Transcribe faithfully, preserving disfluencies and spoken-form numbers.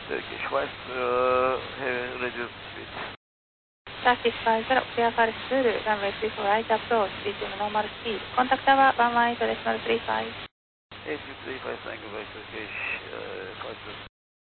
Turkish five zero, have reduced speed. Turkish five zero, clear for Zulu, runway three four right approach, resume normal speed. Contact tower one one eight decimal three five. eight three five, thank you, Turkish uh, five zero.